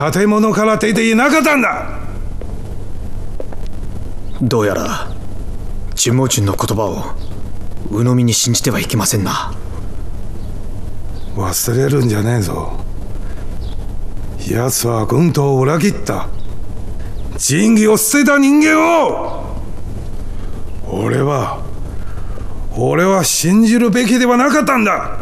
建物から出ていなかったんだ。 どうやらジュモジュンの言葉を鵜呑みに信じてはいけませんな。 忘れるんじゃねえぞ。奴は軍都を裏切った、仁義を捨てた人間を俺は信じるべきではなかったんだ。